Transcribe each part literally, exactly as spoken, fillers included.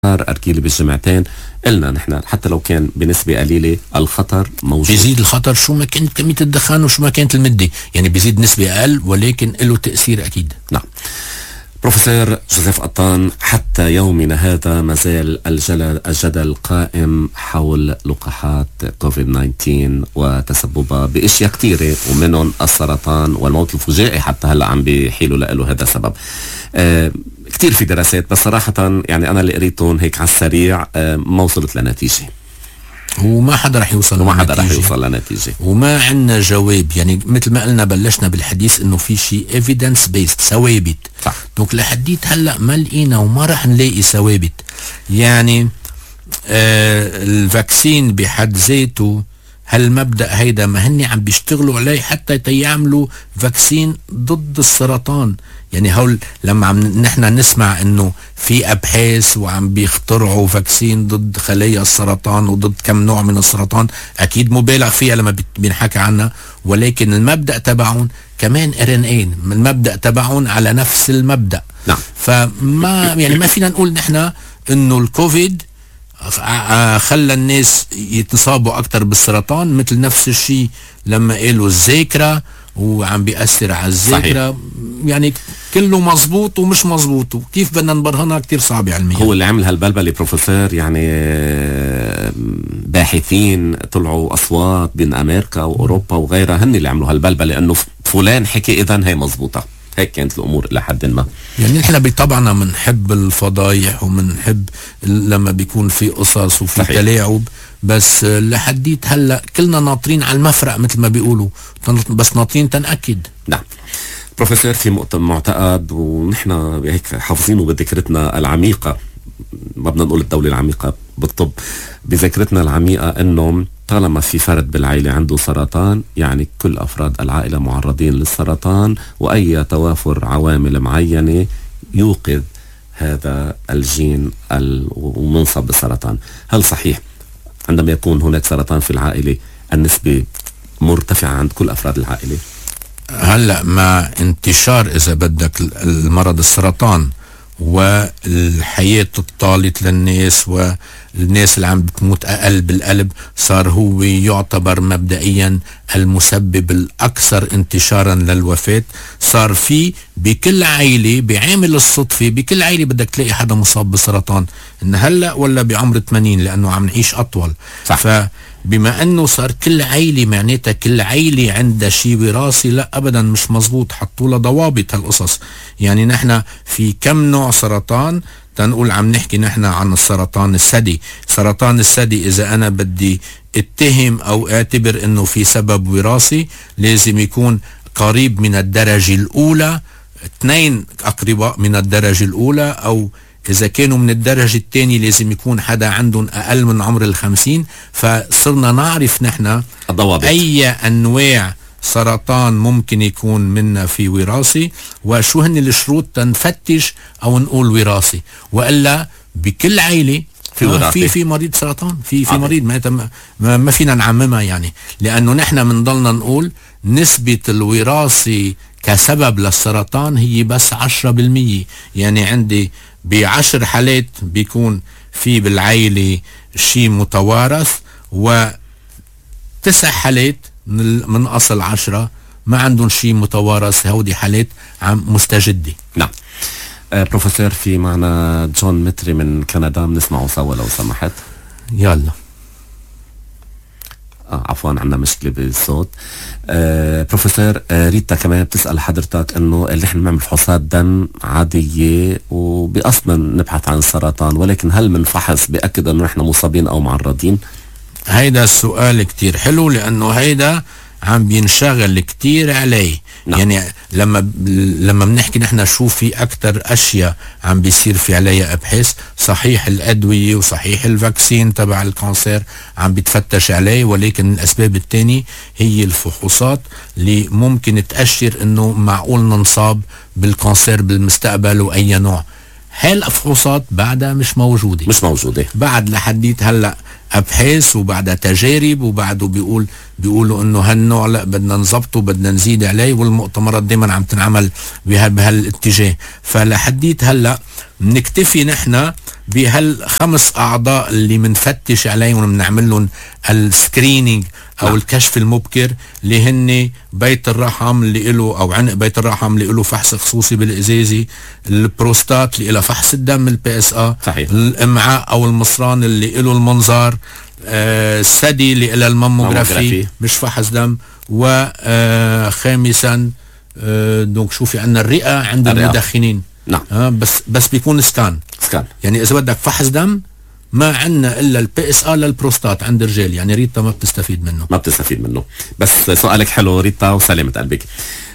أركيلي بالجمعتين. قلنا نحن حتى لو كان بنسبة قليلة الخطر موجود. بيزيد الخطر شو ما كانت كمية الدخان وشو ما كانت المدة، يعني بيزيد نسبة أقل ولكن له تأثير أكيد. نعم. بروفيسور جوزيف قطان، حتى يومنا هذا ما زال الجدل, الجدل قائم حول لقاحات كوفيد تسعة عشر وتسببها باشياء كثيره ومنهم السرطان والموت الفجائي. حتى هلا عم بيحيلوا له هذا سبب. آه كثير في دراسات، بس صراحه يعني انا اللي قريتهم هيك على السريع آه ما وصلت لنتيجه، وما حدا رح يوصل وما حدا رح يوصل لنتيجة، وما عندنا جواب. يعني مثل ما قلنا بلشنا بالحديث انه في شيء evidence based، ثوابت. صح. دونك لحديت هلا ما لقينا وما رح نلاقي ثوابت. يعني آه الفاكسين بحد ذاته هالمبدأ هيدا ما هني عم بيشتغلوا عليه حتى تيعملوا فاكسين ضد السرطان. يعني هول لما عم نحن نسمع انه في ابحاث وعم بيخترعوا فاكسين ضد خلايا السرطان وضد كم نوع من السرطان، اكيد مبالغ فيها لما بينحكى عنها، ولكن المبدأ تبعهم كمان ار ان اي، المبدأ تبعهم على نفس المبدأ. نعم. فما يعني ما فينا نقول نحن انه الكوفيد خلى الناس يتصابوا اكتر بالسرطان، مثل نفس الشيء لما قالوا الذاكرة وعم بيأثر على الذاكرة. يعني كله مزبوط ومش مزبوط، وكيف بدنا نبرهنها كتير صعبة علميا. هو اللي عمل هالبلبلة بروفيسور، يعني باحثين طلعوا أصوات بين أمريكا وأوروبا وغيرها هن اللي عملوا هالبلبلة انه فلان حكي إذن هي مزبوطة. هيك كانت الأمور إلى حد ما. يعني نحن بطبعنا منحب الفضايح ومنحب لما بيكون في قصص وفي صحيح. تلاعب، بس لحديت هلا كلنا ناطرين على المفرق مثل ما بيقولوا، بس ناطرين تنأكد. نعم. بروفيسور، في معتقد ونحن هيك حافظينه بذاكرتنا العميقة، ما بدنا نقول الدولة العميقة بالطب، بذاكرتنا العميقة انه طالما في فرد بالعائلة عنده سرطان يعني كل أفراد العائلة معرضين للسرطان، وأي توافر عوامل معينة يوقظ هذا الجين ومنصب بالسرطان. هل صحيح عندما يكون هناك سرطان في العائلة النسبة مرتفعة عند كل أفراد العائلة؟ هلأ مع انتشار إذا بدك المرض السرطان والحياة الطالت للناس والناس اللي عم بتموت أقل بالقلب، صار هو يعتبر مبدئيا المسبب الأكثر انتشارا للوفاة. صار في بكل عائلة بعامل الصدفة بكل عائلة بدك تلاقي حدا مصاب بسرطان، إن هلأ ولا بعمر ثمانين لأنه عم نعيش أطول. صح. فبما أنه صار كل عائلة معناتها كل عائلة عندها شيء وراثي، لا أبدا مش مزبوط. حطوا له ضوابط هالقصص. يعني نحن في كم نوع سرطان، تنقول عم نحكي نحن عن السرطان الثدي. سرطان الثدي إذا أنا بدي اتهم أو اعتبر أنه في سبب وراثي لازم يكون قريب من الدرجة الأولى، اثنين أقرباء من الدرجة الأولى، أو إذا كانوا من الدرجة الثانية لازم يكون حدا عندهم أقل من عمر الخمسين. فصرنا نعرف نحن الضوابط أي أنواع سرطان ممكن يكون منا في وراثي، وشو هن الشروط تنفتش او نقول وراثي، والا بكل عائله في وراثي في في مريض سرطان، في في مريض ما, ما, ما فينا نعممها. يعني لانه نحن بنضلنا نقول نسبه الوراثي كسبب للسرطان هي بس عشرة بالمية. يعني عندي بعشر حالات بيكون في بالعائله شيء متوارث، وتسع حالات من, من أصل عشرة ما عندهم شيء متوارث، هودي حالات عم مستجدة. نعم. آه بروفيسور، في معنا جون متري من كندا، بنسمعه سوا لو سمحت. يلا. آه عفوا عندنا مشكلة بالصوت. آه بروفيسور، آه ريتا كمان بتسأل حضرتك انه اللي احنا بنعمل فحوصات دم عادية وبأصلا نبحث عن السرطان، ولكن هل من فحص بأكد انه احنا مصابين او معرضين؟ هيدا السؤال كتير حلو، لأنه هيدا عم بينشغل كتير عليه. نعم. يعني لما لما بنحكي نحن شو في أكتر أشياء عم بيصير في عليها أبحاث، صحيح الأدوية وصحيح الفاكسين تبع الكانسير عم بيتفتش عليه، ولكن الأسباب التانية هي الفحوصات اللي ممكن تأشر إنه معقول ننصاب بالكانسير بالمستقبل وأي نوع. هالفحوصات بعدها مش موجودة مش موجودة بعد لحديت هلأ. ابحاث وبعدها تجارب، وبعده بيقول بيقولوا انه هالنوع لا بدنا نظبطه بدنا نزيد عليه، والمؤتمرات دائما عم تنعمل بهالاتجاه. فلحديت هلا بنكتفي نحن بهالخمس اعضاء اللي منفتش عليهم بنعمل لهم السكرينينج او نعم. الكشف المبكر اللي هن بيت الرحم اللي له او عنق بيت الرحم اللي له فحص خصوصي بالازازي، البروستات اللي له فحص الدم البي اس ا، الامعاء او المصران اللي له المنظار، آه الثدي اللي له الماموغرافي مش فحص دم، وخامسا آه دونك شوفي عندنا الرئه عند الرئة. المدخنين نعم آه بس بس بيكون سكان سكان يعني اذا بدك فحص دم ما عندنا الا البي اس ا للبروستات عند الرجال، يعني ريتا ما بتستفيد منه ما بتستفيد منه. بس سؤالك حلو ريتا وسلامة قلبك.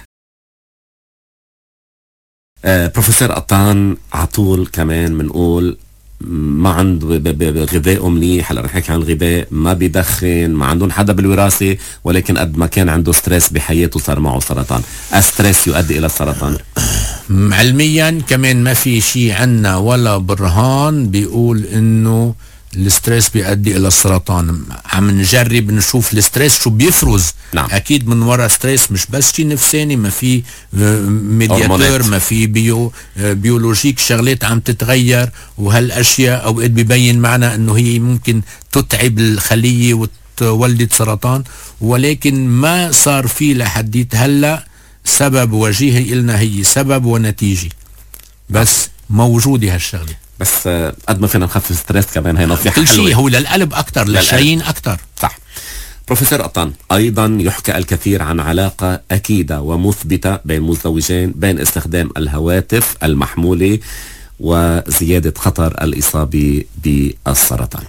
آه بروفيسور قطان عطول كمان بنقول ما عنده غذاء منيح. هلا رح نحكي عن غذاء ما بيدخن، ما عندهم حدا بالوراثه، ولكن قد ما كان عنده ستريس بحياته صار معه سرطان. الستريس يؤدي الى السرطان؟ علميا كمان ما في شيء عنا ولا برهان بيقول انه الستريس بيؤدي الى السرطان. عم نجرب نشوف الستريس شو بيفرز. نعم. اكيد من وراء ستريس مش بس شيء نفساني، ما في ميدياتور، ما في بيو بيولوجيك شغلات عم تتغير، وهالاشياء اوقات ببين معنا انه هي ممكن تتعب الخليه وتولد سرطان، ولكن ما صار في لحديت هلا سبب وجيهي إلنا هي سبب ونتيجة، بس موجودة هالشغلة. بس قد ما فينا نخفف ستريس كمان هي نصيحة كل شيء هو للقلب أكتر، للشرايين أكتر. صح. بروفيسور قطان، أيضا يحكى الكثير عن علاقة أكيدة ومثبتة بين مزدوجين بين استخدام الهواتف المحمولة وزيادة خطر الإصابة بالسرطان.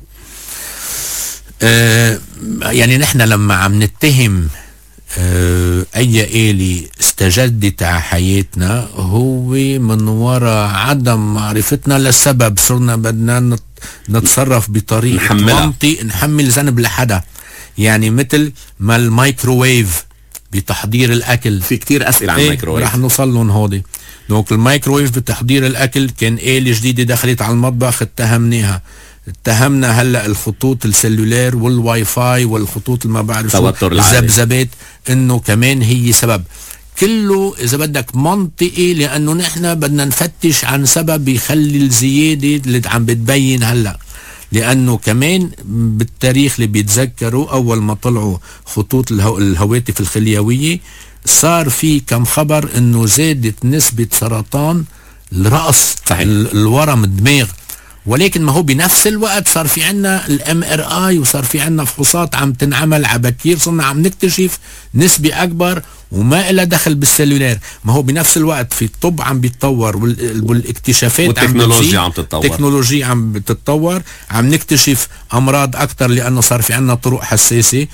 أه يعني نحن لما عم نتهم أه أي آلة استجدت على حياتنا هو من وراء عدم معرفتنا للسبب. صرنا بدنا نتصرف بطريقة منطق نحمل ذنب لحدا، يعني مثل ما الميكروويف بتحضير الأكل. في كتير أسئلة عن الميكروويف رح نوصل لهم هودي. دونك الميكروويف بتحضير الأكل كان آلة جديدة دخلت على المطبخ اتهمناها اتهمنا هلا الخطوط السلولار والواي فاي والخطوط ما بعرف شو الذبذبات انه كمان هي سبب. كله اذا بدك منطقي، لانه نحن بدنا نفتش عن سبب يخلي الزياده اللي عم بتبين هلا. لانه كمان بالتاريخ اللي بيتذكروا اول ما طلعوا خطوط الهو... الهواتف الخليويه صار في كم خبر انه زادت نسبه سرطان الراس، الورم الدماغ. ولكن ما هو بنفس الوقت صار في عنا الام ار اي وصار في عنا فحوصات عم تنعمل عبكير، صرنا عم نكتشف نسبة اكبر وما إلها دخل بالسلولار. ما هو بنفس الوقت في الطب عم بيتطور والاكتشافات والتكنولوجيا عم تتطور، التكنولوجيا عم بتتطور، عم نكتشف امراض اكتر لانه صار في عنا طرق حساسة.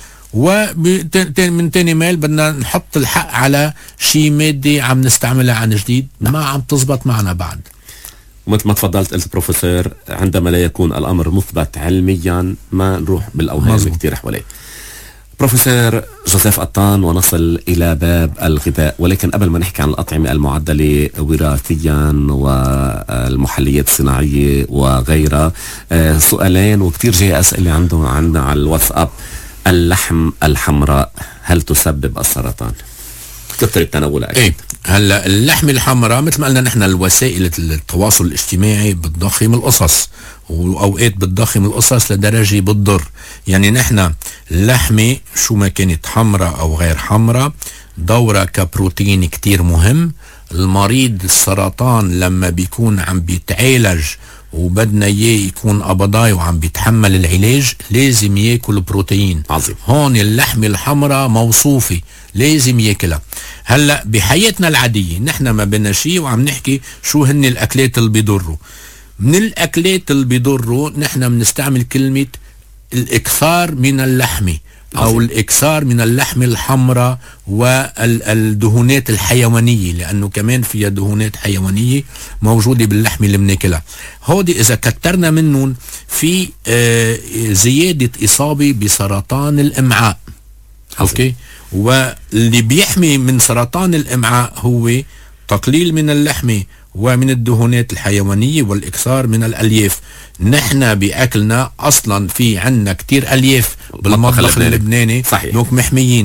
ومن تاني مال بدنا نحط الحق على شي مادة عم نستعملها عن جديد ما عم تزبط معنا بعد. ومثل ما تفضلت قلت بروفيسور، عندما لا يكون الامر مثبت علميا ما نروح بالاوهام كثير حواليه. بروفيسور جوزيف قطان، ونصل الى باب الغذاء، ولكن قبل ما نحكي عن الاطعمه المعدله وراثيا والمحليات الصناعيه وغيرها، سؤالين وكثير جاي اسئله عندهم عندنا على الواتساب. اللحم الحمراء هل تسبب السرطان؟ كثر التناول اكيد. ايه هلا اللحمه الحمراء مثل ما قلنا نحن الوسائل التواصل الاجتماعي بتضخم القصص، واوقات بتضخم القصص لدرجه بتضر. يعني نحن اللحمه شو ما كانت حمراء او غير حمراء دورها كبروتين كتير مهم. المريض السرطان لما بيكون عم بيتعالج وبدنا اياه يكون قبضاي وعم بيتحمل العلاج لازم ياكل بروتين. عظيم. هون اللحمه الحمراء موصوفه لازم ياكلها. هلا بحياتنا العاديه نحن ما بدنا شيء وعم نحكي شو هن الاكلات اللي بيضروا. من الاكلات اللي بيضروا نحن بنستعمل كلمه الاكثار من اللحمه او الاكثار من اللحمه الحمراء والدهونات الحيوانيه، لانه كمان فيها دهونات حيوانيه موجوده باللحمه اللي بناكلها. هودي اذا كترنا منهم في آه زياده اصابه بسرطان الامعاء. اوكي، واللي بيحمي من سرطان الامعاء هو تقليل من اللحمه ومن الدهونات الحيوانية والإكثار من الألياف. نحن بأكلنا أصلا في عنا كتير ألياف بالمطبخ اللبناني، صحيح. دونك محميين.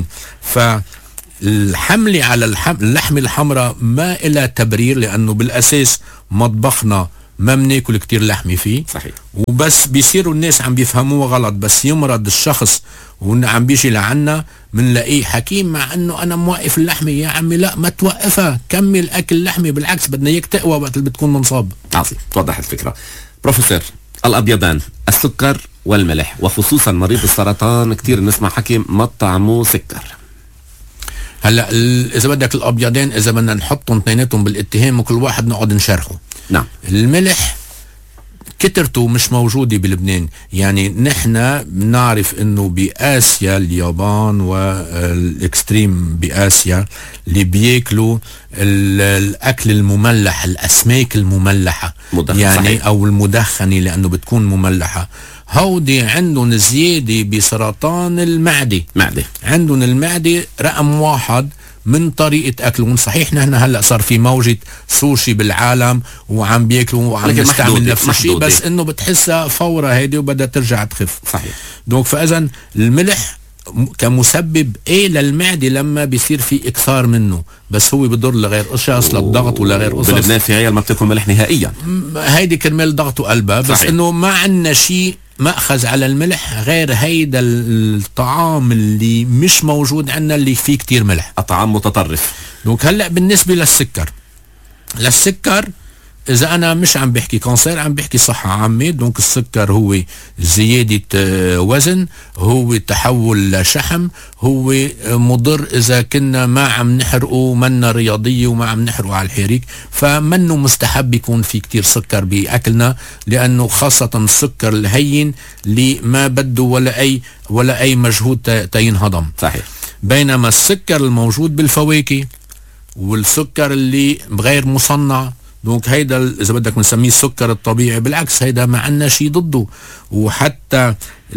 فالحملة على اللحم اللحمة الحمراء ما إلى تبرير، لأنه بالأساس مطبخنا ما بناكل كتير لحمة فيه، صحيح. وبس بيصيروا الناس عم بيفهموه غلط. بس يمرض الشخص وعم بيجي لعنا منلاقيه حكيم، مع انه انا موقف اللحمه. يا عمي لا، ما توقفها، كمل اكل لحمه، بالعكس بدنا اياك تقوى وقت اللي بتكون منصاب. عظيم، توضح الفكره. بروفيسور، الابيضان السكر والملح، وخصوصا مريض السرطان كتير نسمع حكي ما طعموه سكر. هلا اذا بدك الابيضين اذا بدنا نحطهم اثنيناتهم بالاتهام وكل واحد نقعد نشرحه. نعم. الملح كترته مش موجودة بلبنان. يعني نحن بنعرف انه بآسيا اليابان والاكستريم بآسيا اللي بياكلوا الاكل المملح، الاسماك المملحة يعني صحيح. او المدخنة لانه بتكون مملحة، هودي عندهم زيادة بسرطان المعدة. معدة عندهم المعدة رقم واحد من طريقة أكلهم. صحيح نحن هلأ صار في موجة سوشي بالعالم وعم بياكلوا وعم نستعمل نفس الشيء، بس إنه بتحسها فورة هيدي وبدها ترجع تخف. صحيح. دونك فإذا الملح كمسبب ايه للمعدة لما بيصير في اكثار منه، بس هو بضر لغير قصص، للضغط ولا غير قصص. بلبنان في عيال ما بتاكل ملح نهائيا، هيدي كرمال ضغط وقلبها. بس صحيح. انه ما عنا شيء مأخذ على الملح غير هيدا الطعام اللي مش موجود عنا اللي فيه كتير ملح، الطعام متطرف. دونك هلأ بالنسبة للسكر، للسكر إذا أنا مش عم بحكي كانسير، عم بحكي صحة عامة. دونك السكر هو زيادة وزن، هو تحول لشحم، هو مضر إذا كنا ما عم نحرقه منا رياضية وما عم نحرقه على الحريق. فمنه مستحب يكون في كتير سكر بأكلنا، لأنه خاصة السكر الهين اللي ما بده ولا أي ولا أي مجهود تينهضم. صحيح. بينما السكر الموجود بالفواكه والسكر اللي غير مصنع، دونك هيدا اذا بدك بنسميه السكر الطبيعي، بالعكس هيدا ما عنا شيء ضده. وحتى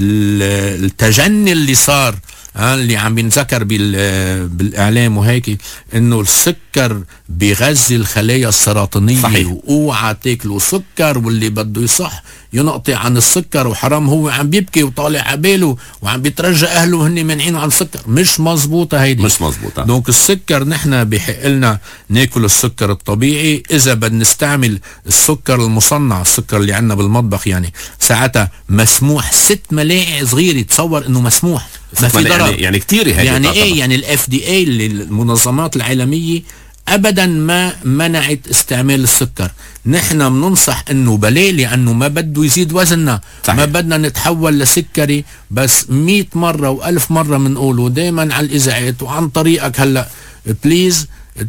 التجني اللي صار ها اللي عم بينذكر بالاعلام وهيك، انه السكر بيغذي الخلايا السرطانيه. صحيح. واوعى تاكلوا سكر، واللي بده يصح ينقطع عن السكر. وحرام هو عم بيبكي وطالع عباله وعم بيترجى اهله هن منعينه عن السكر. مش مزبوطه هيدي، مش مزبوطه. دونك السكر نحن بحق لنا ناكل السكر الطبيعي. اذا بدنا نستعمل السكر المصنع، السكر اللي عندنا بالمطبخ، يعني ساعتها مسموح ست ملاعق صغيره. تصور انه مسموح، ما في ضرر. يعني, يعني كتير هيك. يعني ايه؟ يعني الاف دي اي المنظمات العالميه ابدا ما منعت استعمال السكر. نحن بننصح انه بليه، لانه ما بده يزيد وزننا. صحيح. ما بدنا نتحول لسكري. بس مئة مرة والف مرة بنقوله دايما على الاذاعات وعن طريقك هلا، بليز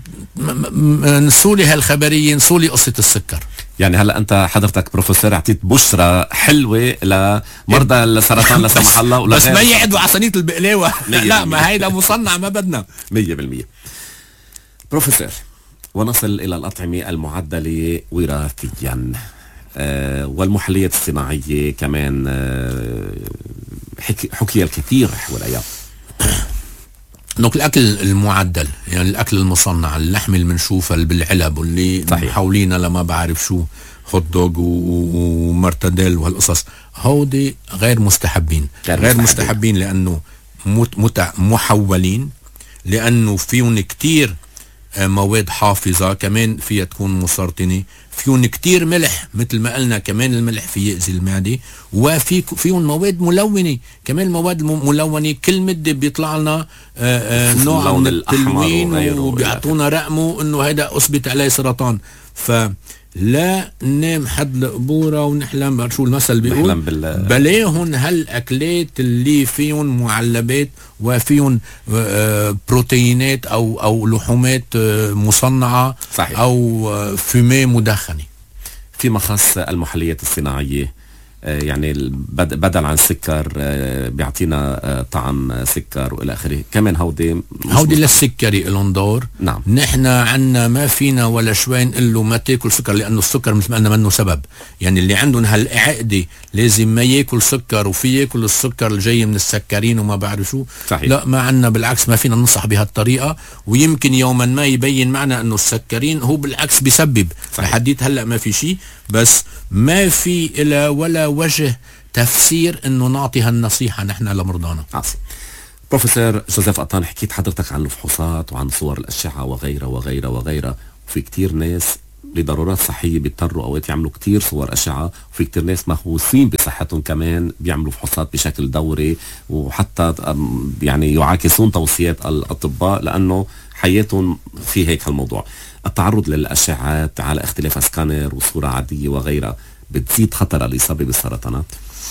نسولي هالخبرية، نسولي قصة السكر. يعني هلا انت حضرتك بروفيسور اعطيت بشرى حلوه لمرضى السرطان لا سمح الله، ولا بس ما يعدوا على صينيه البقلاوه. لا، ما هيدا مصنع ما بدنا. مية بالمية. بروفيسور، ونصل الى الاطعمه المعدله وراثيا آه والمحليات الصناعيه كمان آه حكي, حكي الكثير حواليها. دونك الاكل المعدل، يعني الاكل المصنع، اللحم اللي بنشوفها بالعلب واللي محولينها لما بعرف شو، هوت دوغ ومرتديل وهالقصص، هودي غير مستحبين. غير, غير مستحبين, مستحبين لانه مت محولين، لانه فيهم كتير مواد حافظة، كمان فيها تكون مسرطنة، فيهم كتير ملح مثل ما قلنا، كمان الملح فيه يأذي المعدة، وفي فيهم مواد ملونة. كمان المواد الملونة كل مدة بيطلع لنا نوع من التلوين وبيعطونا رقمه انه هيدا اثبت عليه سرطان. فلا ننام حد القبورة ونحلم شو المثل بيقول، بال... بلاهن هالاكلات اللي فيهم معلبات وفيهم بروتينات او او لحومات مصنعة. صحيح. او فيمي مدخنة. فيما خص المحليات الصناعية، يعني بدل عن السكر بيعطينا طعم سكر والى اخره، كمان هودي هودي للسكري لهم دور. نعم. نحن عنا ما فينا ولا شوي نقول له ما تاكل سكر، لانه السكر مثل ما قلنا منه سبب. يعني اللي عندهم هالعقده لازم ما ياكل سكر وفي ياكل السكر الجاي من السكرين وما بعرف شو. صحيح. لا، ما عنا، بالعكس ما فينا ننصح بهالطريقه، ويمكن يوما ما يبين معنا انه السكرين هو بالعكس بيسبب. لحديت هلا ما في شيء، بس ما في إلا ولا وجه تفسير انه نعطي هالنصيحه نحن لمرضانا. عصي. بروفيسور جوزيف قطان، حكيت حضرتك عن الفحوصات وعن صور الاشعه وغيرها وغيرها وغيرها، وفي كتير ناس لضرورات صحيه بيضطروا اوقات يعملوا كتير صور اشعه، وفي كتير ناس مهووسين بصحتهم كمان بيعملوا فحوصات بشكل دوري، وحتى يعني يعاكسون توصيات الاطباء لانه حياتهم في هيك هالموضوع. التعرض للاشعات على اختلاف سكانر وصوره عاديه وغيرها بتزيد خطر الاصابه بالسرطانات؟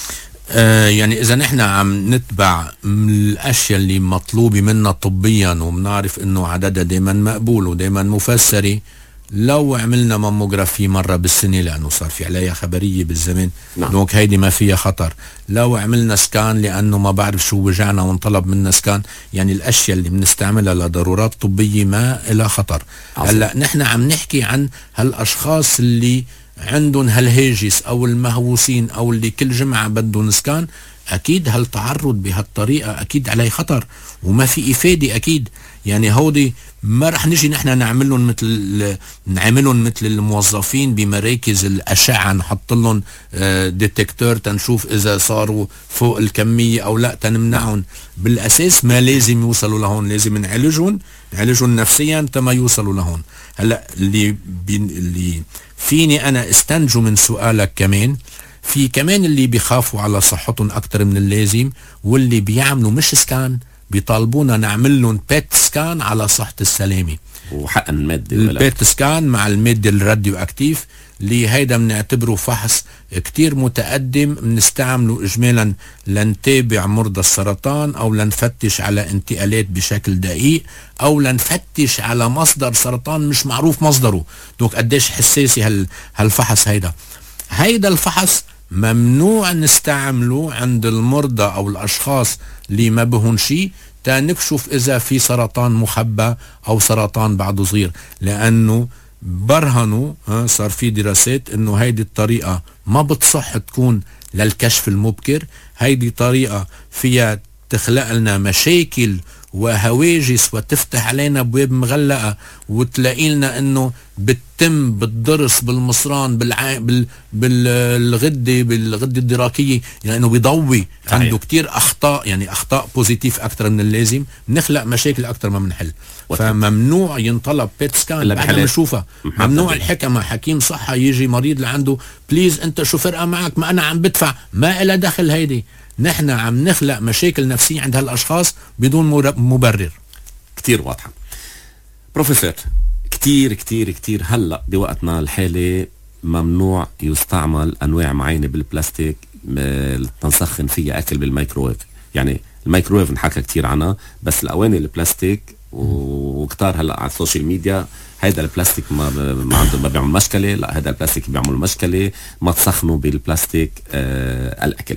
آه يعني اذا نحن عم نتبع الاشياء اللي مطلوبه منا طبيا وبنعرف انه عددها دائما مقبول ودائما مفسري، لو عملنا ماموغرافي مرة بالسنة لأنه صار في عليها خبرية بالزمن، نعم. دونك هيدي ما فيها خطر. لو عملنا سكان لأنه ما بعرف شو وجعنا ونطلب منا سكان، يعني الأشياء اللي بنستعملها لضرورات طبية ما إلها خطر. هلأ نحن عم نحكي عن هالأشخاص اللي عندهم هالهاجس أو المهووسين أو اللي كل جمعة بدهم سكان، أكيد هالتعرض بهالطريقة أكيد عليه خطر وما في إفادة أكيد. يعني هودي ما رح نجي نحن نعملهم مثل نعملهم مثل الموظفين بمراكز الأشعة، نحط لهم ديتكتور تنشوف إذا صاروا فوق الكمية أو لا تنمنعهم. بالأساس ما لازم يوصلوا لهون، لازم نعالجهم نعالجهم نفسيا تما يوصلوا لهون. هلا اللي بي اللي فيني أنا استنجو من سؤالك كمان، في كمان اللي بيخافوا على صحتهم أكتر من اللازم، واللي بيعملوا مش سكان، بيطالبونا نعمل لهم بيت سكان على صحة السلامة، وحقا مادة. البيت سكان مع المادة الراديو أكتيف اللي هيدا بنعتبره فحص كتير متقدم، بنستعمله إجمالا لنتابع مرضى السرطان أو لنفتش على انتقالات بشكل دقيق أو لنفتش على مصدر سرطان مش معروف مصدره. دوك قديش حساسي هال هالفحص هيدا. هيدا الفحص ممنوع نستعمله عند المرضى أو الأشخاص اللي ما بهن شيء تنكشف إذا في سرطان مخبى أو سرطان بعده صغير، لأنه برهنوا صار في دراسات إنه هيدي الطريقة ما بتصح تكون للكشف المبكر. هيدي طريقة فيها تخلق لنا مشاكل وهواجس وتفتح علينا ابواب مغلقه، وتلاقي لنا انه بتتم بالضرس بالمصران بالع... بال... بالغده بالغده الدرقيه، يعني انه بيضوي عنده كتير اخطاء، يعني اخطاء بوزيتيف اكثر من اللازم، نخلق مشاكل اكثر ما بنحل. فممنوع ينطلب بيت سكان بعد ما نشوفها. ممنوع الحكمه حكيم صحه يجي مريض لعنده بليز انت شو فرقه معك، ما انا عم بدفع، ما إلها دخل هيدي. نحن عم نخلق مشاكل نفسية عند هالأشخاص بدون مبرر. كتير واضحة. بروفيسور، كتير كتير كتير هلأ بوقتنا الحالي ممنوع يستعمل أنواع معينة بالبلاستيك تنسخن فيها أكل بالميكروويف. يعني الميكروويف نحكى كتير عنها، بس الأواني البلاستيك وكتار هلأ على السوشيال ميديا هيدا البلاستيك ما ما عنده ما بيعمل مشكلة، لا هيدا البلاستيك بيعمل مشكلة، ما تسخنوا بالبلاستيك آه الأكل.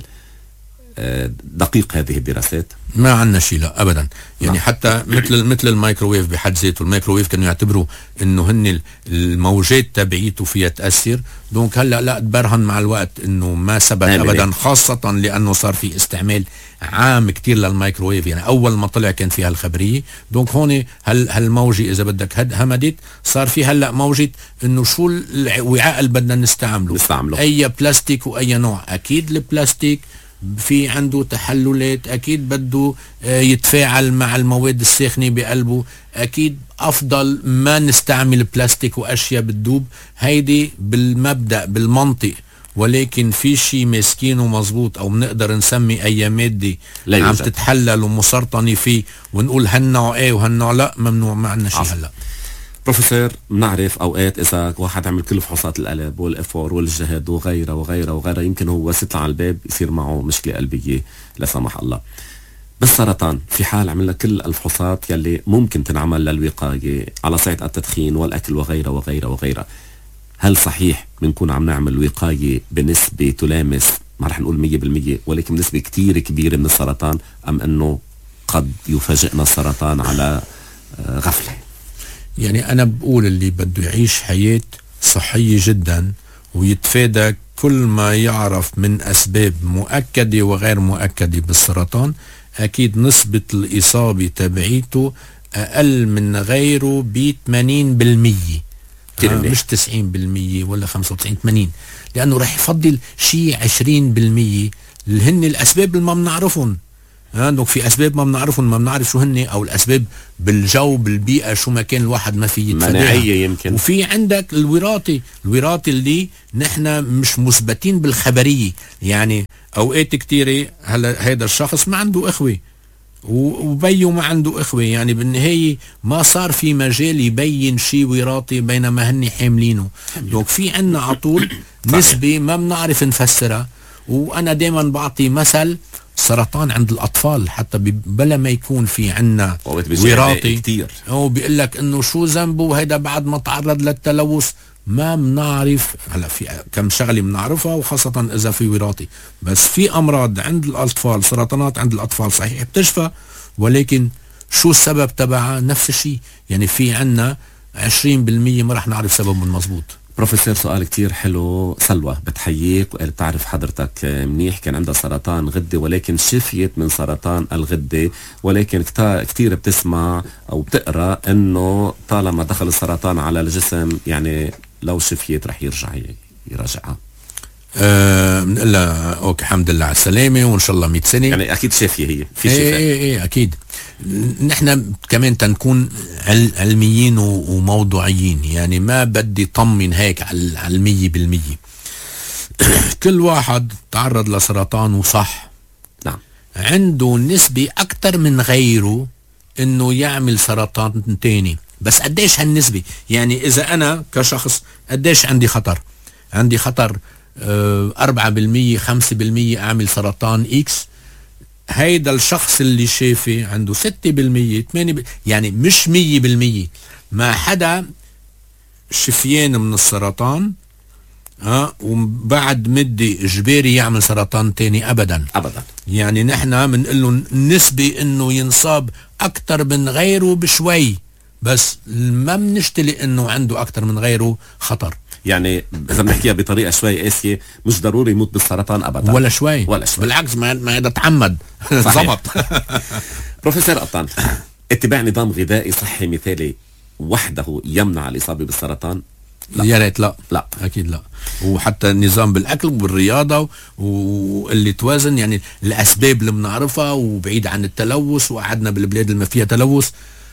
دقيق هذه الدراسات؟ ما عندنا شيء، لا ابدا. يعني نعم. حتى مثل مثل الميكروويف بحد ذاته، الميكروويف كانوا يعتبروا انه هن الموجات تبعيته فيها تاثر، دونك هلا لا تبرهن مع الوقت انه ما ثبت ابدا، خاصه لانه صار في استعمال عام كتير للميكروويف. يعني اول ما طلع كان فيها الخبريه، دونك هون هل هالموجه اذا بدك هد همدت، صار في هلا موجه انه شو الوعاء اللي بدنا نستعمله نستعمله اي بلاستيك واي نوع. اكيد البلاستيك في عنده تحللات، اكيد بده يتفاعل مع المواد الساخنه بقلبه، اكيد افضل ما نستعمل بلاستيك واشياء بتدوب. هيدي بالمبدأ بالمنطق، ولكن في شيء مسكين ومزبوط او بنقدر نسمي اي ماده عم تتحلل ومسرطنه فيه ونقول هالنوع ايه وهالنوع لا، ممنوع. ما عندنا شيء هلا. بروفيسور، بنعرف اوقات اذا واحد عمل كل فحوصات القلب والافور والجهد وغيرها وغيرها وغيرها، يمكن هو بس يطلع على الباب يصير معه مشكله قلبيه لا سمح الله. بالسرطان في حال عملنا كل الفحوصات يلي ممكن تنعمل للوقايه على صعيد التدخين والاكل وغيرها وغيرها وغيرها، هل صحيح بنكون عم نعمل وقايه بنسبه تلامس ما رح نقول مية بالمية ولكن نسبة كتير كبيرة من السرطان، أم أنه قد يفاجئنا السرطان على غفلة؟ يعني أنا بقول اللي بده يعيش حياة صحية جدا ويتفادى كل ما يعرف من أسباب مؤكدة وغير مؤكدة بالسرطان، أكيد نسبة الإصابة تبعيته أقل من غيره ب ثمانين بالمية، آه مش تسعين بالمية ولا خمسة وتسعين ثمانين، لأنه رح يفضل شيء عشرين بالمية اللي هن الأسباب اللي ما بنعرفهم. عندك في أسباب ما بنعرفهم، ما بنعرف شو هن، أو الأسباب بالجو بالبيئة شو ما كان الواحد ما في يتفاداها، يمكن. وفي عندك الوراثة، الوراثة اللي نحن مش مثبتين بالخبرية. يعني أوقات كتيرة هلا هيدا الشخص ما عنده إخوة وبيه ما عنده إخوة، يعني بالنهاية ما صار في مجال يبين شيء وراثي بينما هن حاملينه. دوك في عنا عطول نسبة ما بنعرف نفسرها. وأنا دايما بعطي مثل سرطان عند الأطفال، حتى بلا ما يكون في عنا وراثي كتير، هو بيقول لك إنه شو ذنبه هيدا بعد ما تعرض للتلوث. ما بنعرف، هلا في كم شغله بنعرفها وخاصه اذا في وراثي، بس في امراض عند الاطفال، سرطانات عند الاطفال صحيح بتشفى، ولكن شو السبب تبعها نفس الشيء. يعني في عنا عشرين بالمية ما رح نعرف سببه المضبوط. بروفيسور سؤال كتير حلو. سلوى بتحييك وقالت تعرف حضرتك منيح كان عندها سرطان غدة ولكن شفيت من سرطان الغدة، ولكن كتير بتسمع او بتقرأ انه طالما دخل السرطان على الجسم يعني لو شفيت رح يرجع يراجعها. بنقول أه لها اوكي الحمد لله على السلامة وان شاء الله مئة سنة. يعني اكيد شافية هي في شفاء. ايه ايه ايه اكيد. نحن كمان تنكون علميين وموضوعيين، يعني ما بدي طمن هيك على المية بالمية. كل واحد تعرض لسرطان وصح، نعم، عنده نسبة اكتر من غيره انه يعمل سرطان تاني. بس قديش هالنسبة؟ يعني اذا انا كشخص قديش عندي خطر؟ عندي خطر أربعة بالمية خمسة بالمية أعمل سرطان إكس. هيدا الشخص اللي شافي عنده ستة بالمية ثمانية بالمية، يعني مش مية بالمية. ما حدا شفيان من السرطان ها وبعد مدة إجباري يعمل سرطان تاني أبدا أبدا. يعني نحن بنقول له نسبة إنه ينصاب أكتر من غيره بشوي، بس ما بنشتلي إنه عنده أكتر من غيره خطر. يعني إذا بنحكيها بطريقة شوي قاسية مش ضروري يموت بالسرطان أبدا ولا شوي ولا شوي، بالعكس ما ما هذا تعمد ضبط. بروفيسور قطان، اتباع نظام غذائي صحي مثالي وحده يمنع الإصابة بالسرطان؟ لا. يا ريت لا لا أكيد لا. وحتى النظام بالأكل والرياضة واللي توازن، يعني الأسباب اللي بنعرفها وبعيد عن التلوث، وقعدنا بالبلاد اللي ما فيها تلوث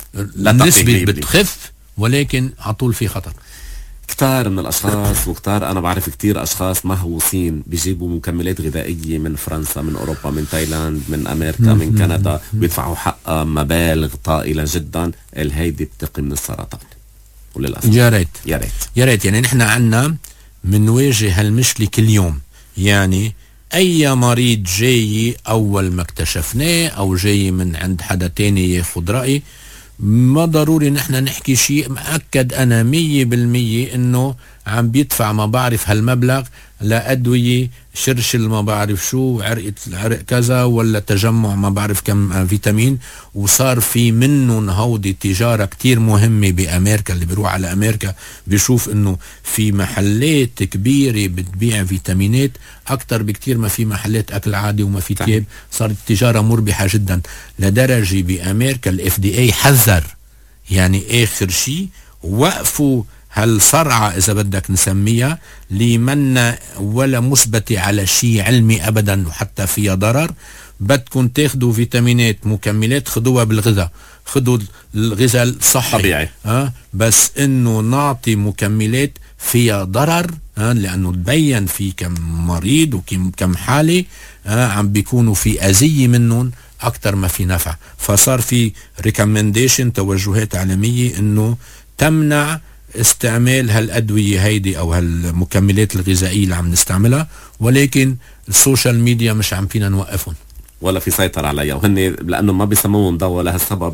النسبة بتخف، ولكن عطول في خطر. كتار من الأشخاص وكتار أنا بعرف كتير أشخاص مهووسين بيجيبوا مكملات غذائية من فرنسا، من أوروبا، من تايلاند، من أمريكا، من كندا، بيدفعوا حقها مبالغ طائلة جدا. الهيدي بتقي من السرطان. وللأسف يا ريت يا ريت يا ريت يعني نحن عنا منواجه هالمشكلة كل يوم. يعني أي مريض جاي أول ما اكتشفناه أو جاي من عند حدا تاني ياخد رأي، ما ضروري نحن نحكي شيء مأكد أنا مية بالمية إنه عم بيدفع ما بعرف هالمبلغ لأدوية شرشل ما بعرف شو، عرقة العرق كذا، ولا تجمع ما بعرف كم فيتامين. وصار في منهم هودي تجارة كتير مهمة بأمريكا. اللي بيروح على أمريكا بيشوف إنه في محلات كبيرة بتبيع فيتامينات أكتر بكتير ما في محلات أكل عادي وما في تياب. صارت التجارة مربحة جدا لدرجة بأمريكا ال إف دي إيه حذر، يعني آخر شيء وقفوا هالصرعة إذا بدك نسميها لمن ولا مثبتة على شيء علمي أبدا وحتى فيها ضرر. بدكم تاخدوا فيتامينات مكملات خدوها بالغذاء، خدوا الغذاء الصحي طبيعي، أه بس إنه نعطي مكملات فيها ضرر أه لأنه تبين في كم مريض وكم كم حالة أه عم بيكونوا في أذية منهم أكتر ما في نفع. فصار في ريكومنديشن توجهات عالمية إنه تمنع استعمال هالأدوية هيدي أو هالمكملات الغذائية اللي عم نستعملها، ولكن السوشيال ميديا مش عم فينا نوقفهم ولا في سيطرة عليها، وهن لأنه ما بيسموهم دواء لهالسبب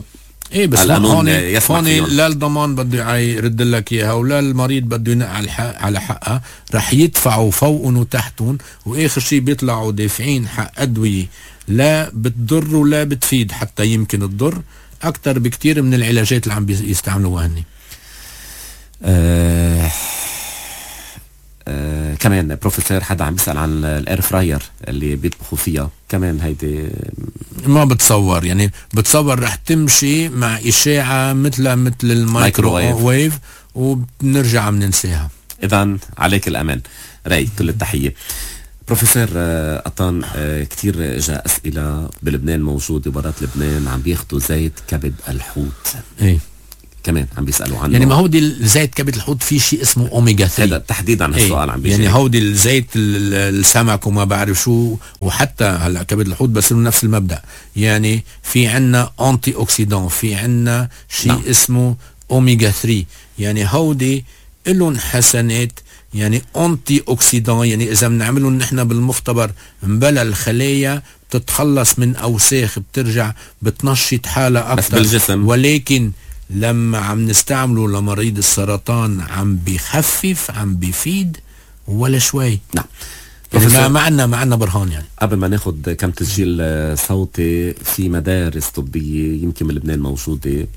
ايه بس القانون هون يسمح هون فيهم. لا الضمان بده يرد لك اياها ولا المريض بده ينقل على الحق على حقها، رح يدفعوا فوقهم وتحتهم، واخر شيء بيطلعوا دافعين حق ادويه لا بتضر ولا بتفيد، حتى يمكن تضر اكثر بكتير من العلاجات اللي عم يستعملوها هني. آه آه كمان بروفيسور حدا عم يسأل عن الاير فراير اللي بيطبخوا فيها، كمان هيدي ما بتصور يعني بتصور رح تمشي مع اشاعة مثل مثل الميكروويف وبنرجع بننساها. اذا عليك الامان. راي كل التحية. بروفيسور آه قطان، آه كتير جاء اسئلة بلبنان موجودة برات لبنان عم بياخدوا زيت كبد الحوت. ايه كمان عم بيسألوا عنه. يعني ما هو دي الزيت كبد الحوت في شيء اسمه اوميجا ثلاثة. هذا تحديدا هالسؤال ايه عم بيجي. يعني هودي الزيت السمك وما بعرف شو، وحتى هلا كبد الحوت بس نفس المبدأ. يعني في عنا انتي اوكسيدان، في عنا شيء نعم. اسمه اوميجا ثلاثة، يعني هودي لهم حسنات، يعني انتي اوكسيدان، يعني اذا بنعملهم نحن بالمختبر مبلا الخلايا بتتخلص من اوساخ، بترجع بتنشط حالها اكثر بالجسم. ولكن لما عم نستعمله لمريض السرطان عم بيخفف، عم بيفيد ولا شوي. نعم. يعني ما ما عنا ما عنا برهان. يعني قبل ما ناخد كم تسجيل صوتي، في مدارس طبية يمكن بلبنان موجودة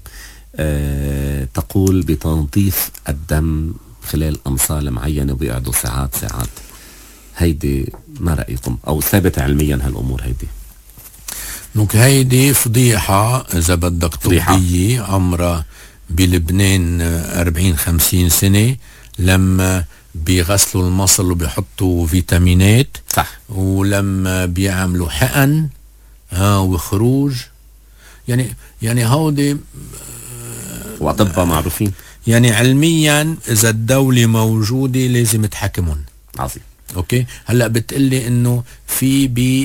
أه تقول بتنظيف الدم خلال أمصال معينة وبيقعدوا ساعات ساعات، هيدي ما رأيكم؟ أو ثابتة علميا هالأمور هيدي؟ نوك هيدي فضيحة إذا بدك طبية عمرها بلبنان أربعين خمسين سنة، لما بيغسلوا المصل وبيحطوا فيتامينات صح، ولما بيعملوا حقن ها وخروج، يعني يعني هودي وأطباء معروفين. يعني علميا إذا الدولة موجودة لازم تحكمهم. عظيم. اوكي هلا بتقلي انه في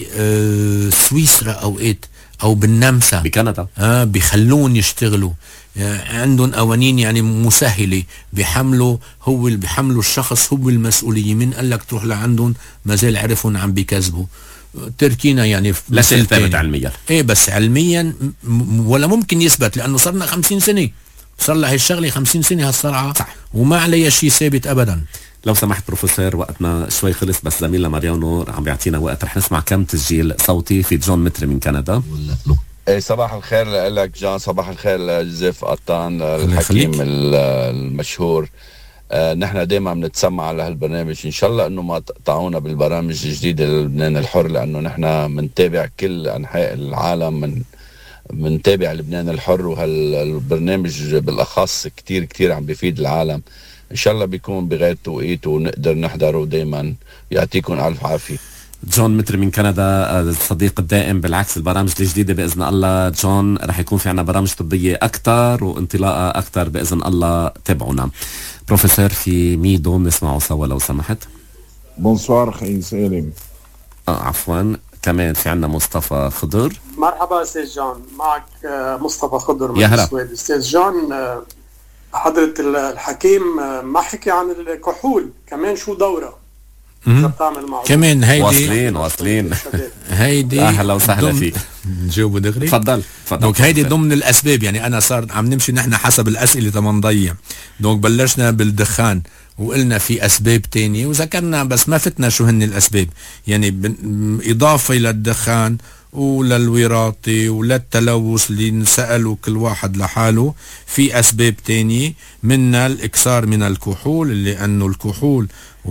بسويسرا اوقات او بالنمسا بكندا اه بيخلون يشتغلوا، يعني عندهم قوانين يعني مسهله، بيحملوا هو اللي بيحملوا الشخص هو المسؤوليه، من قال لك تروح لعندهم ما زال عرفهم عم بيكذبوا. تركينا يعني لا شيء ثابت علميا. ايه بس علميا م- ولا ممكن يثبت، لانه صرنا خمسين سنه، صار لها هالشغله خمسين سنه هالصرعه صح، وما عليها شيء ثابت ابدا. لو سمحت بروفيسور، وقتنا شوي خلص، بس زميلنا ماريانو عم بيعطينا وقت، رح نسمع كم تسجيل صوتي. في جون متر من كندا. ايه صباح الخير لك جان، صباح الخير لجوزيف قطان الحكيم المشهور. آه نحن دائما بنتسمع على هالبرنامج، ان شاء الله انه ما تقطعونا بالبرامج الجديده للبنان الحر، لانه نحن بنتابع كل انحاء العالم، من بنتابع لبنان الحر، وهالبرنامج بالاخص كتير كتير عم بيفيد العالم. ان شاء الله بيكون بغاية توقيت ونقدر نحضره دايما. يعطيكم الف عافيه. جون متر من كندا، الصديق الدائم بالعكس البرامج الجديدة بإذن الله. جون رح يكون في عنا برامج طبية أكتر وانطلاقة أكتر بإذن الله، تابعونا. بروفيسور في ميدو نسمعه سوا لو سمحت. بونسوار خي سالم. آه عفوا، كمان في عنا مصطفى خضر. مرحبا أستاذ جون، معك مصطفى خضر من يا هلا أستاذ جون. حضرة الحكيم ما حكي عن الكحول كمان، شو دوره بتعمل معه كمان؟ هيدي واصلين واصلين هيدي اهلا وسهلا فيك. نجاوب دغري. تفضل تفضل. دونك هيدي ضمن الاسباب، يعني انا صار عم نمشي نحن حسب الاسئله تما نضيع. دونك بلشنا بالدخان وقلنا في اسباب تانية وذكرنا، بس ما فتنا شو هن الاسباب. يعني اضافه للدخان وللوراثة وللتلوث اللي نسألوا كل واحد لحاله، في أسباب تانية منها الإكثار من الكحول، لأنه الكحول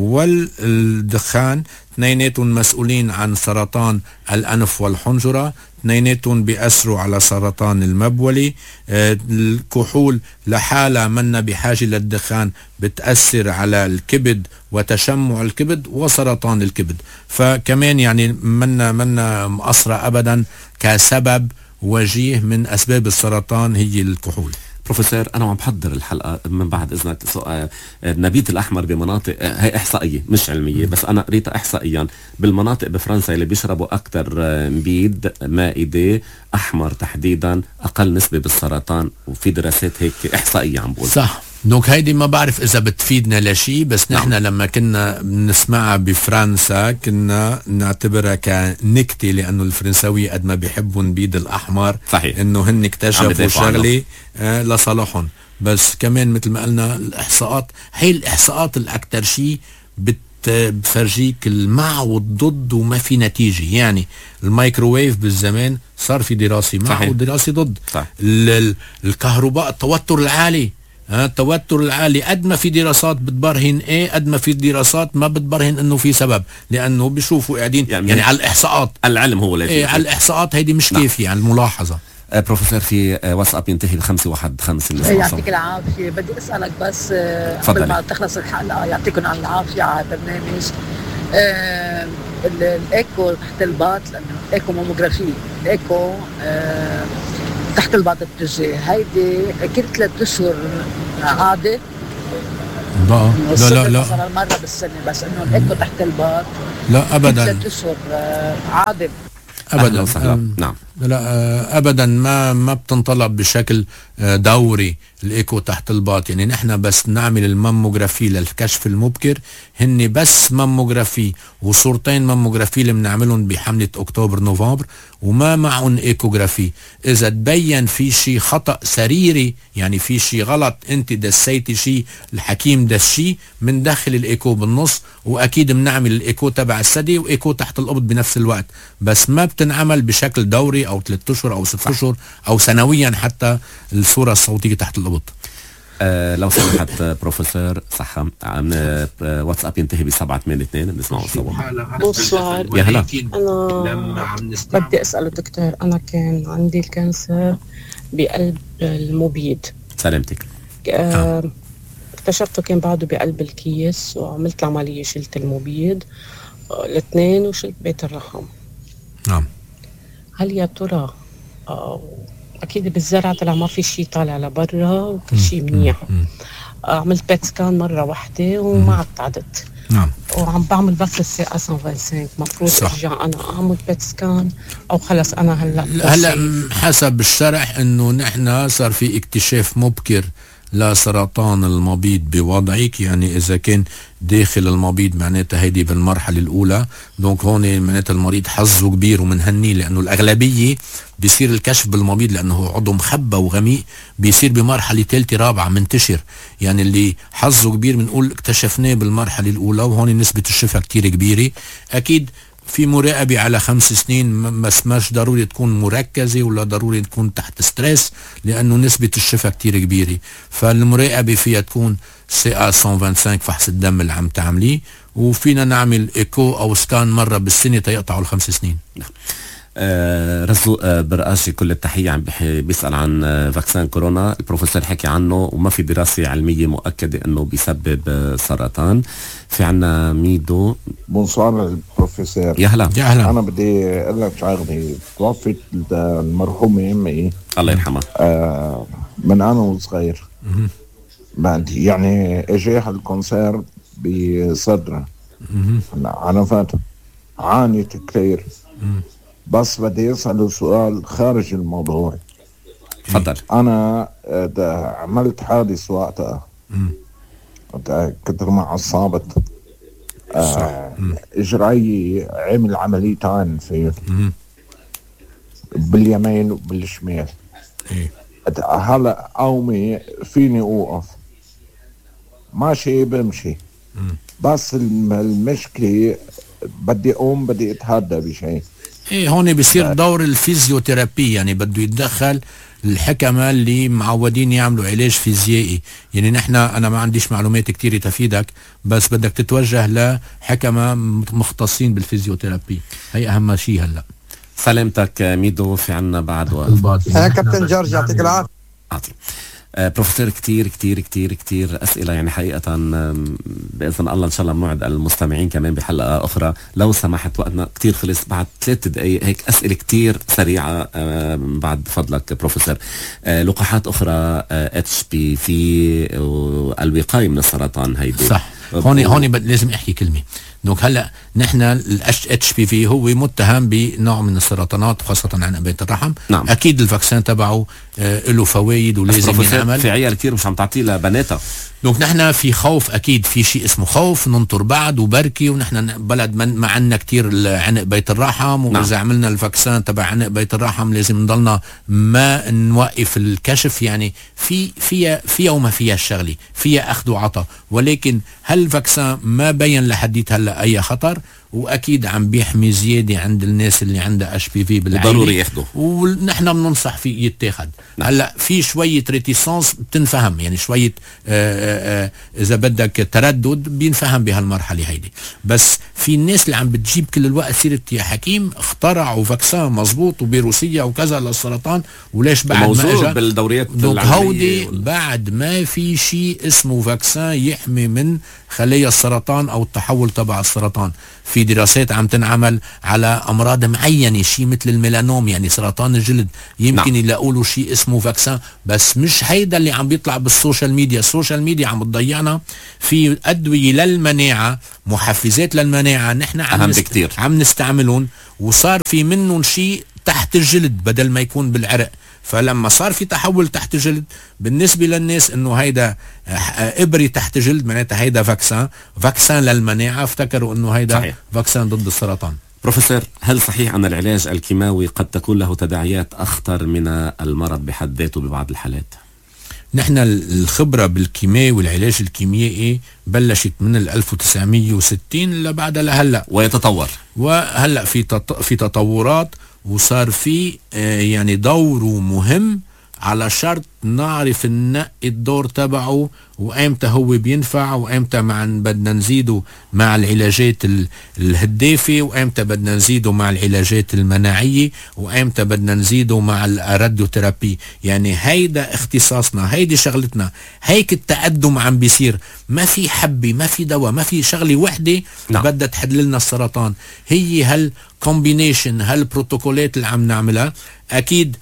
والدخان اثنيناتهم مسؤولين عن سرطان الأنف والحنجرة، اثنيناتهم بيأثروا على سرطان المبولي. آه الكحول لحالها منا بحاجة للدخان، بتأثر على الكبد وتشمع الكبد وسرطان الكبد، فكمان يعني منا منا مقصرة أبدا كسبب وجيه من أسباب السرطان هي الكحول. بروفيسور أنا عم بحضر الحلقة من بعد إذنك، سؤال النبيذ الأحمر بمناطق، هي إحصائية مش علمية بس أنا قريتها إحصائيا، بالمناطق بفرنسا اللي بيشربوا أكتر نبيذ مائدة أحمر تحديدا أقل نسبة بالسرطان، وفي دراسات هيك إحصائية عم بقول. صح دونك هيدي ما بعرف اذا بتفيدنا لشيء، بس نحن نعم. لما كنا بنسمعها بفرنسا كنا نعتبرها كنكتة، لانه الفرنساوية قد ما بيحبوا البيض الاحمر صحيح انه هن اكتشفوا شغلة آه لصالحهم. بس كمان مثل ما قلنا الاحصاءات، هي الاحصاءات الاكثر شيء بت بفرجيك المع والضد وما في نتيجة. يعني الميكروويف بالزمان صار في دراسة مع صحيح. ودراسة ضد. الكهرباء، التوتر العالي، ها التوتر العالي قد ما في دراسات بتبرهن ايه، قد ما في دراسات ما بتبرهن انه في سبب، لانه بيشوفوا قاعدين يعني, يعني على الاحصاءات. العلم هو اللي ايه على الاحصاءات هيدي مش نعم. كافية على الملاحظة. بروفيسور في واتساب ينتهي بخمسة واحد خمسة. يعطيك العافية. بدي أسألك بس قبل ما تخلص الحلقة، يعطيكم العافية على البرنامج. آه الإيكو تحت الباط، لأنه إيكو ماموغرافي، الإيكو آه تحت الباط التوجيه، هيدي كل ثلاث أشهر عادة؟ لا لا لا لا مثلا مرة بالسنة، بس إنه الإيكو تحت الباط لا أبدا ثلاث أشهر آه عادة ابدا. نعم لا ابدا ما ما بتنطلب بشكل دوري الايكو تحت الباط. يعني نحن بس نعمل الماموغرافي للكشف المبكر، هن بس ماموغرافي وصورتين ماموغرافي اللي بنعملهم بحملة اكتوبر نوفمبر، وما معهم ايكوغرافي. اذا تبين في شيء خطأ سريري، يعني في شيء غلط، انت دسيتي شيء، الحكيم دس شيء، بندخل الايكو بالنص، واكيد بنعمل الايكو تبع الثدي وايكو تحت القبض بنفس الوقت، بس ما بتنعمل بشكل دوري او ثلاث اشهر او ست اشهر او سنويا حتى الصورة الصوتية تحت القبض. أه لو سمحت بروفيسور صحة، عم واتساب ينتهي بسبعة ثمانية اثنين، بنسمعه سوا. بونسوار. يا هلا. أنا بدي أسأل دكتور، أنا كان عندي الكانسر بقلب المبيض. سلامتك. آه اكتشفته كان بعده بقلب الكيس، وعملت العملية، شلت المبيض آه الاثنين وشلت بيت الرحم. نعم. هل يا ترى آه أكيد بالزرع طلع ما في شيء طالع لبرا وكل شيء منيح. عملت بيت سكان مرة واحدة وما ابتعدت. نعم. وعم بعمل بس السي إيه مئة وخمسين، مفروض ارجع انا اعمل بيت سكان او خلص انا هلا؟ هلا حسب الشرح انه نحن صار في اكتشاف مبكر لسرطان المبيض بوضعك، يعني اذا كان داخل المبيض معناتها هيدي بالمرحله الاولى، دونك هون معناتها المريض حظه كبير ومنهنيه، لانه الاغلبيه بيصير الكشف بالمبيض لانه عضو مخبى وغميق، بيصير بمرحله ثالثه رابعه منتشر، يعني اللي حظه كبير بنقول اكتشفناه بالمرحله الاولى، وهون نسبه الشفاء كتير كبيره. اكيد في مراقبة على خمس سنين، بس مش ضروري تكون مركزة ولا ضروري تكون تحت ستريس، لأنه نسبة الشفاء كتير كبيرة. فالمراقبة فيها تكون سي إيه مئة وخمسين فحص الدم اللي عم تعمليه، وفينا نعمل إيكو أو سكان مرة بالسنة تيقطعوا الخمس سنين. آه رزق آه برقاشي كل التحية، عم بيسأل عن آه فاكسان كورونا. البروفيسور حكي عنه وما في دراسة علمية مؤكدة انه بيسبب آه سرطان. في عنا ميدو. بونسوار البروفيسور. يا هلا. يا هلا. انا بدي اقول لك شغله. توفت المرحومة امي الله يرحمها آه من انا وصغير، يعني اجاها الكونسير بصدرها عنفاتها، عانت كثير. بس بدي أسأله سؤال خارج الموضوع. تفضل. أنا عملت حادث وقتها، كتر ما عصابت آه إجرائي، عمل عمليتين في باليمين وبالشمال. هلا قومي فيني أوقف ماشي بمشي، بس المشكلة بدي أقوم بدي أتهدى بشيء. ايه هون بيصير دور الفيزيوثيرابي، يعني بده يتدخل الحكمة اللي معودين يعملوا علاج فيزيائي. يعني نحن انا ما عنديش معلومات كتير تفيدك، بس بدك تتوجه لحكمة مختصين بالفيزيوثيرابي، هي اهم شيء. هلا سلامتك ميدو. في عنا بعد وقت. يا كابتن جورج يعطيك العافية. بروفيسور كتير كتير كتير كتير أسئلة، يعني حقيقة بإذن الله إن شاء الله بنوعد المستمعين كمان بحلقة أخرى. لو سمحت وقتنا كتير خلص، بعد ثلاث دقايق هيك أسئلة كتير سريعة بعد فضلك بروفيسور. لقاحات أخرى اتش بي في الوقاية من السرطان هيدي صح. هون هون لازم أحكي كلمة. دونك هلا نحن الاتش بي في هو متهم بنوع من السرطانات خاصه عنق الرحم. نعم. اكيد الفاكسين تبعه آه له فوائد ولازم ينعمل. في عيال كثير مش عم تعطيه لبناتها. دونك نحن في خوف، اكيد في شيء اسمه خوف، ننطر بعد وبركي، ونحن بلد من ما عندنا كثير عنق بيت الرحم، واذا نعم. عملنا الفاكسين تبع عنق بيت الرحم لازم نضلنا ما نوقف الكشف. يعني في فيها فيها وما فيها الشغله، فيها اخذ وعطاء، ولكن هالفاكسين ما بين لحديت هلا اي خطر، واكيد عم بيحمي زياده عند الناس اللي عندها اتش بي في بالعائله، ضروري ياخذوه، ونحن بننصح فيه يتاخذ. نعم. هلا في شويه ريتيسانس بتنفهم، يعني شويه آآ آآ اذا بدك تردد بينفهم بهالمرحله هيدي، بس في الناس اللي عم بتجيب كل الوقت سيره يا حكيم اخترعوا فاكسين مزبوط وبروسيا وكذا للسرطان، وليش بعد ما اجى بالدوريات هودي بعد ما في شيء اسمه فاكسين يحمي من خلايا السرطان او التحول تبع السرطان. في دراسات عم تنعمل على امراض معينه، شيء مثل الميلانوم يعني سرطان الجلد، يمكن نعم. يلاقوا له شيء اسمه فاكسين، بس مش هيدا اللي عم بيطلع بالسوشيال ميديا. السوشيال ميديا عم تضيعنا في ادويه للمناعه، محفزات للمناعه، نحن عم, نست... عم نستعملون، وصار في منهم شيء تحت الجلد بدل ما يكون بالعرق. فلما صار في تحول تحت الجلد بالنسبة للناس انه هيدا ابري تحت جلد، معناتها هيدا فاكسان فاكسان للمناعة، افتكروا انه هيدا صحيح. فاكسان ضد السرطان. بروفيسور، هل صحيح ان العلاج الكيماوي قد تكون له تداعيات اخطر من المرض بحد ذاته ببعض الحالات؟ نحن الخبرة بالكيماوي والعلاج الكيميائي بلشت من ال ألف وتسعمية وستين لبعد لهلا، ويتطور، وهلا في في تطورات، وصار في يعني دوره مهم على شرط نعرف ننقي الدور تبعه، وامتى هو بينفع وامتى مع بدنا نزيده مع العلاجات الهدافة، وامتى بدنا نزيده مع العلاجات المناعية، وامتى بدنا نزيده مع الراديوثيرابي. يعني هيدا اختصاصنا، هيدي شغلتنا، هيك التقدم عم بيصير. ما في حبة، ما في دواء، ما في شغلة وحدة نعم. بدها تحل لنا السرطان. هي هالكومبينيشن، هالبروتوكولات اللي عم نعملها. اكيد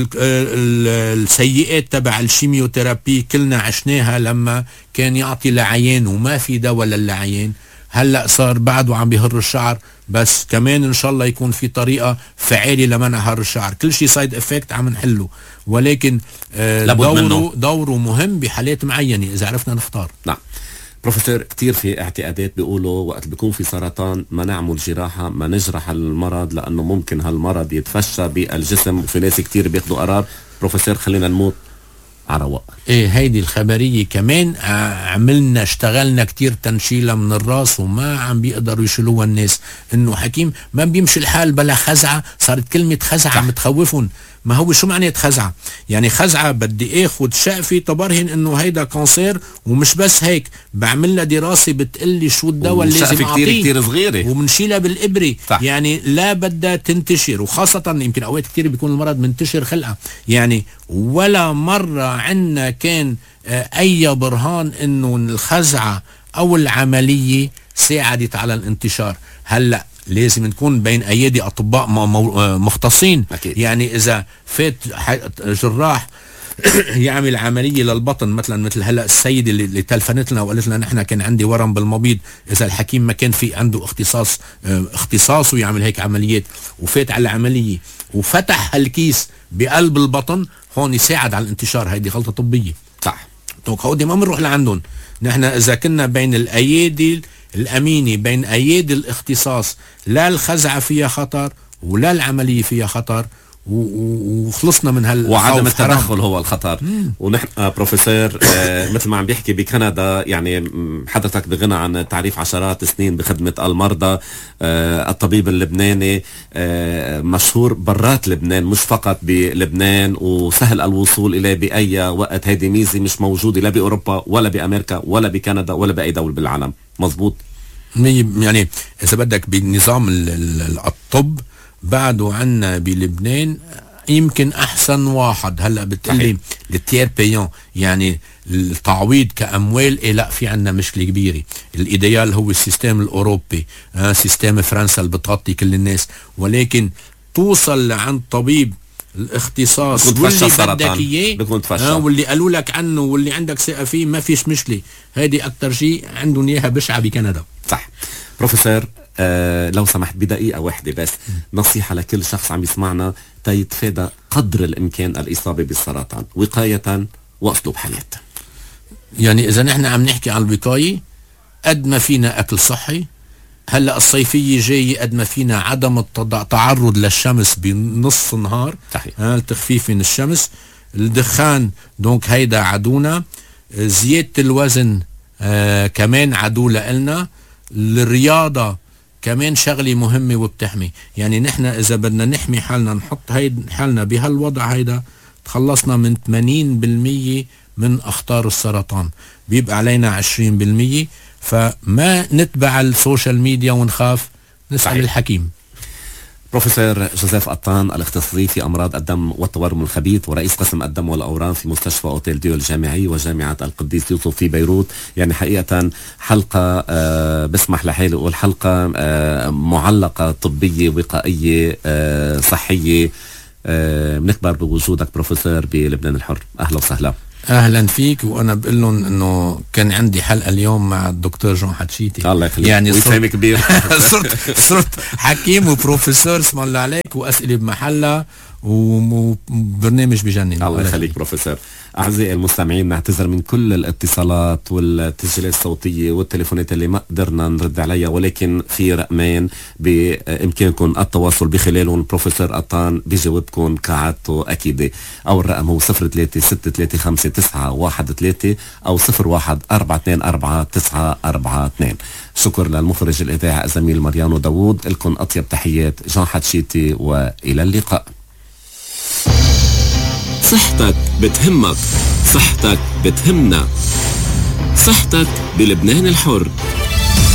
السيئات تبع الشيميوثيرابي كلنا عشناها لما كان يعطي لعيان وما في دواء للعيان. هلا صار بعده عم بيهر الشعر، بس كمان ان شاء الله يكون في طريقه فعاله لمنع هر الشعر. كل شيء سايد افكت عم نحله، ولكن آه دوره دوره مهم بحالات معينه اذا عرفنا نختار. نعم بروفيسور، كتير في اعتقادات بيقولوا وقت بيكون في سرطان ما نعمل جراحة، ما نجرح المرض لأنه ممكن هالمرض يتفشى بالجسم، وفي ناس كتير بياخدوا قرار بروفيسور خلينا نموت على رواق. ايه هيدي الخبرية كمان عملنا اشتغلنا كتير تنشيلها من الراس وما عم بيقدروا يشيلوها الناس. انه حكيم ما بيمشي الحال بلا خزعة، صارت كلمة خزعة عم تخوفهم. ما هو شو معنى خزعة؟ يعني خزعة بدي اخد شقفي تبرهن انه هيدا كانسير، ومش بس هيك بعمل لها دراسة بتقلي شو الدواء اللي لازم اعطيه، كتير كتير صغيرة، وبنشيلها بالابرة. صح. يعني لا بدها تنتشر، وخاصة يمكن اوقات كتير بيكون المرض منتشر خلقة. يعني ولا مرة عنا كان اي برهان انه الخزعة او العملية ساعدت على الانتشار. هلأ لازم نكون بين ايادي اطباء مختصين. أكيد. يعني اذا فات جراح يعمل عمليه للبطن مثلا، مثل هلا السيده اللي تلفنت لنا وقالت لنا نحن كان عندي ورم بالمبيض، اذا الحكيم ما كان في عنده اختصاص اختصاصه يعمل هيك عمليات، وفات على العمليه وفتح هالكيس بقلب البطن، هون يساعد على الانتشار. هيدي غلطه طبيه. صح. دونك هودي ما بنروح لعندهم. نحن اذا كنا بين الايادي الأمينة، بين أيادي الاختصاص، لا الخزعة فيها خطر ولا العملية فيها خطر، وخلصنا من هال وعدم التدخل هو الخطر. مم. ونحن آه بروفيسور آه مثل ما عم بيحكي بكندا، يعني حضرتك بغنى عن تعريف عشرات سنين بخدمة المرضى. آه الطبيب اللبناني آه مشهور برات لبنان مش فقط بلبنان، وسهل الوصول إليه بأي وقت. هيدي ميزة مش موجودة لا بأوروبا ولا بأمريكا ولا بكندا ولا بأي دولة بالعالم. مظبوط. يعني إذا بدك بالنظام الطب بعده عنا بلبنان يمكن أحسن واحد. هلأ بتقلي التير بيان، يعني التعويض كأموال، إيه لا في عنا مشكلة كبيرة. الإيديال هو السيستم الأوروبي، آه سيستم فرنسا اللي بتغطي كل الناس، ولكن توصل لعند طبيب الاختصاص واللي بدك اياه آه واللي قالوا لك عنه واللي عندك ثقة فيه ما فيش مشكلة. هذه أكتر شيء عندهم إياها بشعة بكندا. صح. بروفيسور آه لو سمحت بدقيقة واحدة بس نصيحة لكل شخص عم يسمعنا تيتفادى قدر الإمكان الإصابة بالسرطان وقاية وأسلوب حياة. يعني إذا نحن عم نحكي عن الوقاية قد ما فينا أكل صحي. هلأ الصيفية جاية قد ما فينا عدم التعرض للشمس بنص النهار. صحيح. التخفيف من الشمس. الدخان دونك هيدا عدونا. زيادة الوزن آه كمان عدو لنا. الرياضة كمان شغلة مهمة وبتحمي. يعني نحن إذا بدنا نحمي حالنا نحط هيد حالنا بهالوضع هيدا تخلصنا من ثمانين بالمية من أخطار السرطان. بيبقى علينا عشرين بالمية. فما نتبع السوشيال ميديا ونخاف نسأل الحكيم. بروفيسور جوزيف قطان الاختصاصي في أمراض الدم والتورم الخبيث ورئيس قسم الدم والأورام في مستشفى أوتيل ديو الجامعي وجامعة القديس يوسف في بيروت. يعني حقيقة حلقة آه بسمح لحالي أقول حلقة آه معلقة طبية وقائية آه صحية. آه بنكبر بوجودك بروفيسور بلبنان الحر. أهلا وسهلا. اهلا فيك. وانا بقول لهم انه كان عندي حلقه اليوم مع الدكتور جون حتشيتي. الله يخليك. يعني صرت كبير. صرت صرت حكيم وبروفيسور اسم الله عليك واسئله بمحلها وبرنامج بجنن. الله يخليك بروفيسور. أعزائي المستمعين نعتذر من كل الاتصالات والتسجيلات الصوتية والتليفونات اللي ما قدرنا نرد عليها ولكن في رقمين بإمكانكم التواصل بخلالهم. البروفيسور قطان بيجاوبكم كعادته أكيدة. أول رقم هو صفر ثلاثة ستة ثلاثة خمسة تسعة واحد ثلاثة أو صفر واحد أربعة اثنين أربعة تسعة أربعة اثنين. شكر للمخرج الإذاعي الزميل مريانو داوود. لكم أطيب تحيات جون حتشيتي وإلى اللقاء. صحتك بتهمك، صحتك بتهمنا، صحتك بلبنان الحر.